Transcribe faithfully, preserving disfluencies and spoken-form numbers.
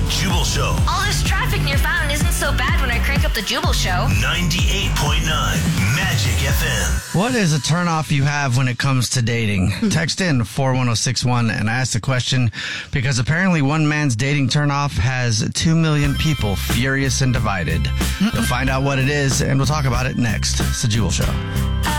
Jubal Show. All this traffic near Fountain isn't so bad when I crank up the Jubal Show. ninety-eight point nine Magic F M. What is a turnoff you have when it comes to dating? Text in four one zero six one and ask the question because apparently one man's dating turnoff has two million people furious and divided. You'll find out what it is and we'll talk about it next. It's the Jubal Show.